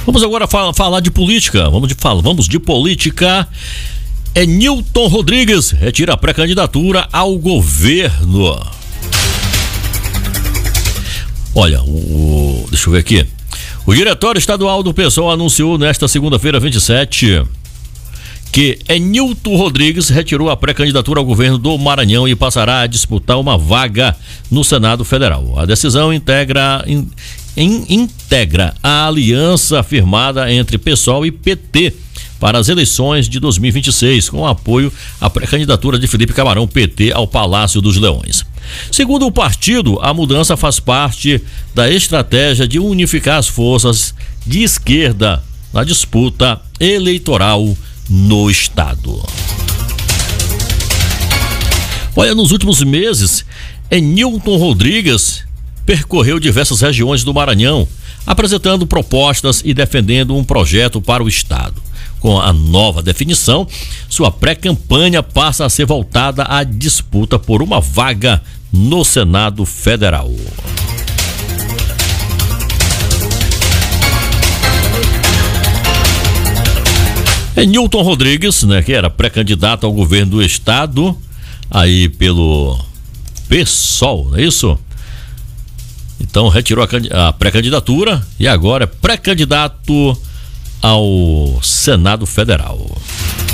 Vamos agora falar de política. Vamos de política. Nilton Rodrigues retira a pré-candidatura ao governo. Olha, deixa eu ver aqui. O diretório estadual do PSOL anunciou nesta segunda-feira, 27, que Nilton Rodrigues retirou a pré-candidatura ao governo do Maranhão e passará a disputar uma vaga no Senado Federal. A decisão integra a aliança firmada entre PSOL e PT para as eleições de 2026, com apoio à pré-candidatura de Felipe Camarão, PT, ao Palácio dos Leões. Segundo o partido, a mudança faz parte da estratégia de unificar as forças de esquerda na disputa eleitoral no estado. Olha, nos últimos meses, Nilton Rodrigues percorreu diversas regiões do Maranhão, apresentando propostas e defendendo um projeto para o estado. Com a nova definição, sua pré-campanha passa a ser voltada à disputa por uma vaga no Senado Federal. Nilton Rodrigues, que era pré-candidato ao governo do estado, aí pelo PSOL, não é isso? Então retirou a pré-candidatura e agora é pré-candidato ao Senado Federal.